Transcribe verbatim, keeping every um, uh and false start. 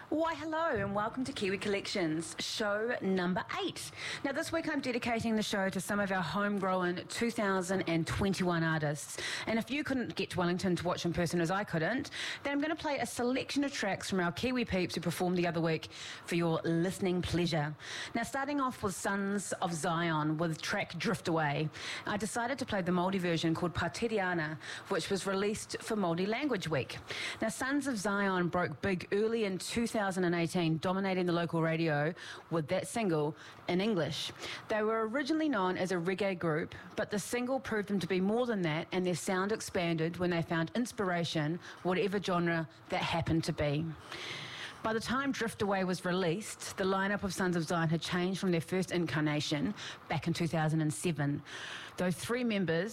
Why hello and welcome to Kiwi Collections, show number eight. Now this week I'm dedicating the show to some of our homegrown two thousand twenty-one artists. And if you couldn't get to Wellington to watch in person as I couldn't, then I'm going to play a selection of tracks from our Kiwi peeps who performed the other week for your listening pleasure. Now starting off with Sons of Zion with track Drift Away. I decided to play the Māori version called Pateriana, which was released for Māori Language Week. Now Sons of Zion broke big early in two thousand eighteen, dominating the local radio with that single in English. They were originally known as a reggae group, but the single proved them to be more than that, and their sound expanded when they found inspiration, whatever genre that happened to be. By the time Drift Away was released, the lineup of Sons of Zion had changed from their first incarnation back in two thousand seven. Those three members